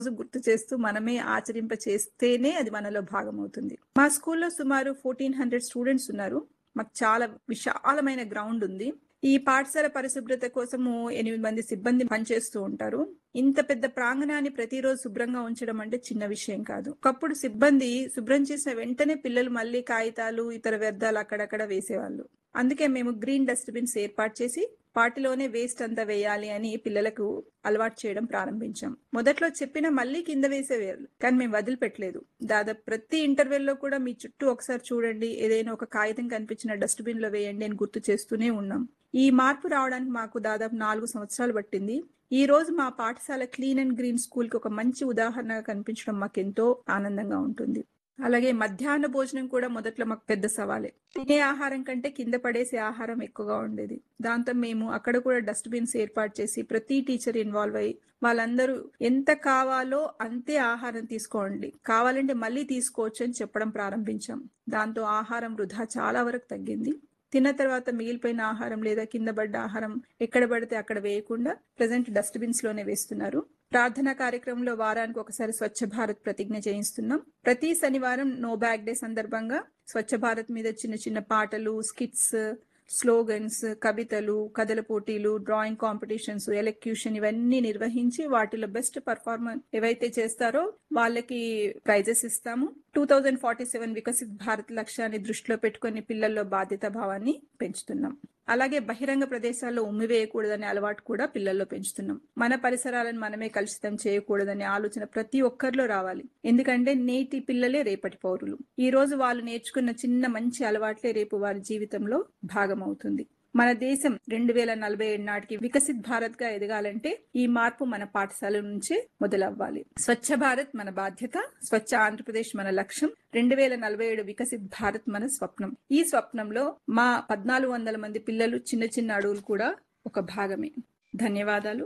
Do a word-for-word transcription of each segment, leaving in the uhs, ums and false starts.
రోజు గుర్తు చేస్తూ మనమే ఆచరింప చేస్తేనే అది మనలో భాగమవుతుంది. మా స్కూల్లో సుమారు పన్నెండు వందల స్టూడెంట్స్ ఉన్నారు. మాకు చాలా విశాలమైన గ్రౌండ్ ఉంది. ఈ పాఠశాల పరిశుభ్రత కోసము ఎనిమిది మంది సిబ్బంది పనిచేస్తూ ఉంటారు. ఇంత పెద్ద ప్రాంగణాన్ని ప్రతిరోజు శుభ్రంగా ఉంచడం అంటే చిన్న విషయం కాదు. ఒకప్పుడు సిబ్బంది శుభ్రం చేసిన వెంటనే పిల్లలు మళ్ళీ కాగితాలు ఇతర వ్యర్థాలు అక్కడక్కడ వేసేవాళ్ళు. అందుకే మేము గ్రీన్ డస్ట్బిన్స్ ఏర్పాటు చేసి వాటిలోనే వేస్ట్ అంతా వేయాలి అని పిల్లలకు అలవాటు చేయడం ప్రారంభించాం. మొదట్లో చెప్పిన మళ్ళీ కింద వేసేవాళ్ళు, కానీ మేము వదిలిపెట్టలేదు. దాదాపు ప్రతి ఇంటర్వెల్ లో కూడా మీ చుట్టూ ఒకసారి చూడండి, ఏదైనా ఒక కాగితం కనిపించిన డస్ట్బిన్ లో వేయండి అని గుర్తు చేస్తూనే ఉన్నాం. ఈ మార్పు రావడానికి మాకు దాదాపు నాలుగు సంవత్సరాలు పట్టింది. ఈ రోజు మా పాఠశాల క్లీన్ అండ్ గ్రీన్ స్కూల్ కి ఒక మంచి ఉదాహరణగా కనిపించడం మాకెంతో ఆనందంగా ఉంటుంది. అలాగే మధ్యాహ్న భోజనం కూడా మొదట్లో మాకు పెద్ద సవాలే. తినే ఆహారం కంటే కింద పడేసే ఆహారం ఎక్కువగా ఉండేది. దాంతో మేము అక్కడ కూడా డస్ట్బిన్స్ ఏర్పాటు చేసి ప్రతి టీచర్ ఇన్వాల్వ్ అయ్యి వాళ్ళందరూ ఎంత కావాలో అంతే ఆహారం తీసుకోండి, కావాలంటే మళ్ళీ తీసుకోవచ్చు అని చెప్పడం ప్రారంభించాం. దాంతో ఆహారం వృధా చాలా వరకు తగ్గింది. తిన్న తర్వాత మిగిలిపోయిన ఆహారం లేదా కింద పడ్డ ఆహారం ఎక్కడ పడితే అక్కడ వేయకుండా ప్రెసెంట్ డస్ట్బిన్స్ లోనే వేస్తున్నారు. ప్రార్థనా కార్యక్రమంలో వారానికి ఒకసారి స్వచ్ఛ భారత్ ప్రతిజ్ఞ చేయిస్తున్నాం. ప్రతి శనివారం నో బ్యాగ్ డే సందర్భంగా స్వచ్ఛ భారత్ మీద చిన్న చిన్న పాటలు, స్కిట్స్, స్లోగన్స్, కవితలు, కథల పోటీలు, డ్రాయింగ్ కాంపిటీషన్స్, ఎలక్యూషన్ ఇవన్నీ నిర్వహించి వాటిలో బెస్ట్ పర్ఫార్మెన్స్ ఏవైతే చేస్తారో వాళ్ళకి ప్రైజెస్ ఇస్తాము. Two thousand forty seven Viksit Bharat లక్ష్యాన్ని దృష్టిలో పెట్టుకుని పిల్లల్లో బాధ్యతా భావాన్ని పెంచుతున్నాం. అలాగే బహిరంగ ప్రదేశాల్లో ఉమ్మి వేయకూడదనే అలవాటు కూడా పిల్లల్లో పెంచుతున్నాం. మన పరిసరాలను మనమే కలుషితం చేయకూడదనే ఆలోచన ప్రతి ఒక్కరిలో రావాలి. ఎందుకంటే నేటి పిల్లలే రేపటి పౌరులు. ఈ రోజు వాళ్ళు నేర్చుకున్న చిన్న మంచి అలవాట్లే రేపు వారి జీవితంలో భాగమవుతుంది. మన దేశం రెండు వేల నలభై ఏడు నాటికి వికసిత్ భారత్ గా ఎదగాలంటే ఈ మార్పు మన పాఠశాల నుంచే మొదలవ్వాలి. స్వచ్ఛ భారత్ మన బాధ్యత, స్వచ్ఛ ఆంధ్రప్రదేశ్ మన లక్ష్యం, రెండు వేల నలభై ఏడు వికసిత్ భారత్ మన స్వప్నం. ఈ స్వప్నంలో మా పద్నాలుగు వందల మంది పిల్లలు చిన్న చిన్న అడుగులు కూడా ఒక భాగమే. ధన్యవాదాలు.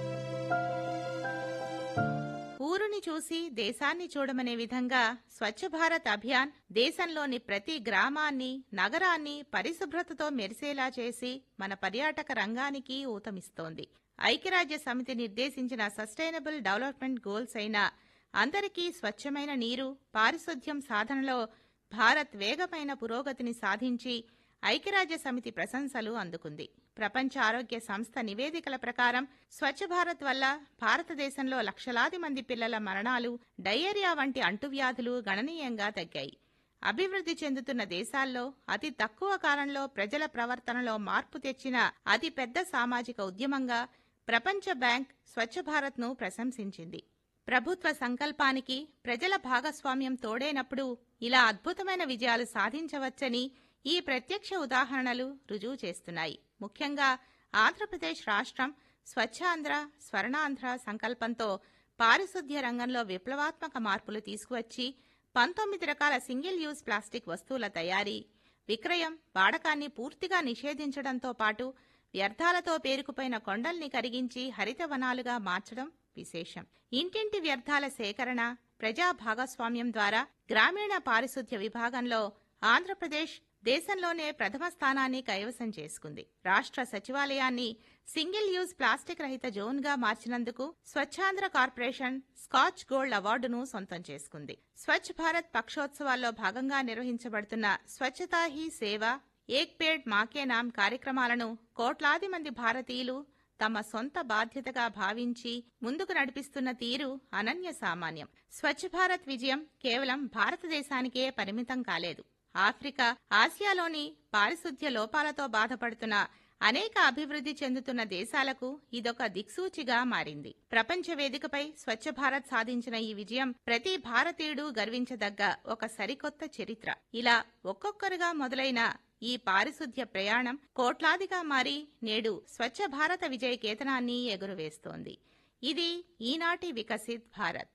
ఊరుని చూసి దేశాన్ని చూడమనే విధంగా స్వచ్ఛ భారత్ అభియాన్ దేశంలోని ప్రతి గ్రామాన్ని, నగరాన్ని పరిశుభ్రతతో మెరిసేలా చేసి మన పర్యాటక రంగానికి ఊతమిస్తోంది. ఐక్యరాజ్య సమితి నిర్దేశించిన సస్టైనబుల్ డెవలప్మెంట్ గోల్స్ అయిన అందరికీ స్వచ్ఛమైన నీరు, పారిశుధ్యం సాధనలో భారత్ వేగమైన పురోగతిని సాధించి ఐక్యరాజ్య సమితి ప్రశంసలు అందుకుంది. ప్రపంచ ఆరోగ్య సంస్థ నివేదికల ప్రకారం స్వచ్ఛ భారత్ వల్ల భారతదేశంలో లక్షలాది మంది పిల్లల మరణాలు, డయేరియా వంటి అంటువ్యాధులు గణనీయంగా తగ్గాయి. అభివృద్ధి చెందుతున్న దేశాల్లో అతి తక్కువ కాలంలో ప్రజల ప్రవర్తనలో మార్పు తెచ్చిన అతి పెద్ద సామాజిక ఉద్యమంగా ప్రపంచ బ్యాంక్ స్వచ్ఛ భారత్ను ప్రశంసించింది. ప్రభుత్వ సంకల్పానికి ప్రజల భాగస్వామ్యం తోడైనప్పుడు ఇలా అద్భుతమైన విజయాలు సాధించవచ్చని ఈ ప్రత్యక్ష ఉదాహరణలు రుజువు చేస్తున్నాయి. ముఖ్యంగా ఆంధ్రప్రదేశ్ రాష్ట్రం స్వచ్ఛాంధ్ర, స్వర్ణాంధ్ర సంకల్పంతో పారిశుధ్య రంగంలో విప్లవాత్మక మార్పులు తీసుకువచ్చి పంతొమ్మిది రకాల సింగిల్ యూజ్ ప్లాస్టిక్ వస్తువుల తయారీ, విక్రయం, వాడకాన్ని పూర్తిగా నిషేధించడంతో పాటు వ్యర్థాలతో పేరుకుపోయిన కొండల్ని కరిగించి హరిత వనాలుగా మార్చడం విశేషం. ఇంటింటి వ్యర్థాల సేకరణ, ప్రజా భాగస్వామ్యం ద్వారా గ్రామీణ పారిశుధ్య విభాగంలో ఆంధ్రప్రదేశ్ దేశంలోనే ప్రథమ స్థానాన్ని కైవసం చేసుకుంది. రాష్ట్ర సచివాలయాన్ని సింగిల్ యూజ్ ప్లాస్టిక్ రహిత జోన్గా మార్చినందుకు స్వచ్ఛాంధ్ర కార్పొరేషన్ స్కాచ్ గోల్డ్ అవార్డును సొంతం చేసుకుంది. స్వచ్ఛ భారత్ పక్షోత్సవాల్లో భాగంగా నిర్వహించబడుతున్న స్వచ్ఛతా హీ సేవ, ఏక్ పేడ్ మాకే నామ్ కార్యక్రమాలను కోట్లాది మంది భారతీయులు తమ సొంత బాధ్యతగా భావించి ముందుకు నడిపిస్తున్న తీరు అనన్య సామాన్యం. స్వచ్ఛ భారత్ విజయం కేవలం భారతదేశానికే పరిమితం కాలేదు. ఆఫ్రికా, ఆసియాలోని పారిశుధ్య లోపాలతో బాధపడుతున్న అనేక అభివృద్ధి చెందుతున్న దేశాలకు ఇదొక దిక్సూచిగా మారింది. ప్రపంచ వేదికపై స్వచ్ఛ భారత్ సాధించిన ఈ విజయం ప్రతి భారతీయుడు గర్వించదగ్గ ఒక సరికొత్త చరిత్ర. ఇలా ఒక్కొక్కరుగా మొదలైన ఈ పారిశుధ్య ప్రయాణం కోట్లాదిగా మారి నేడు స్వచ్ఛ భారత విజయ కేతనాన్ని ఎగురవేస్తోంది. ఇది ఈనాటి వికసిత్ భారత్.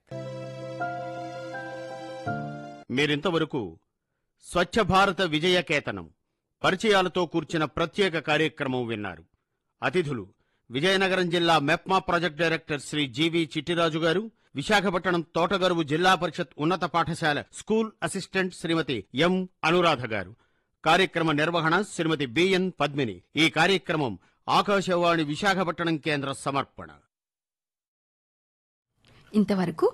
మీరింతవరకు స్వచ్ఛ భారత విజయ కేతనం పరిచయాలతో కూర్చిన ప్రత్యేక కార్యక్రమం విన్నారు. అతిథులు విజయనగరం జిల్లా మెప్మా ప్రాజెక్ట్ డైరెక్టర్ శ్రీ జీవి చిట్టిరాజు గారు, విశాఖపట్నం తోటగరువు జిల్లా పరిషత్ ఉన్నత పాఠశాల స్కూల్ అసిస్టెంట్ శ్రీమతి ఎం అనురాధ గారు. కార్యక్రమ నిర్వహణ శ్రీమతి బిఎన్ పద్మిని. ఈ కార్యక్రమం ఆకాశవాణి విశాఖపట్నం కేంద్ర సమర్పణ. ఇంతవరకు